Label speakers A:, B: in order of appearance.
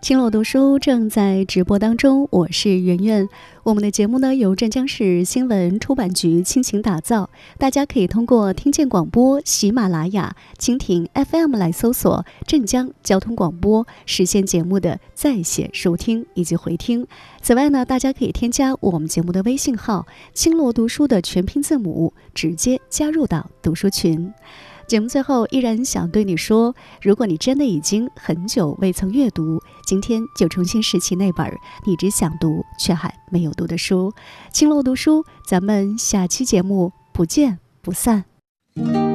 A: 青楼读书正在直播当中，我是圆圆。我们的节目呢由镇江市新闻出版局倾情打造，大家可以通过听见广播、喜马拉雅、蜻蜓 FM 来搜索镇江交通广播，实现节目的在线收听以及回听。此外呢，大家可以添加我们节目的微信号青楼读书的全拼字母，直接加入到读书群。节目最后依然想对你说，如果你真的已经很久未曾阅读，今天就重新拾起那本你只想读却还没有读的书。青楼读书，咱们下期节目不见不散。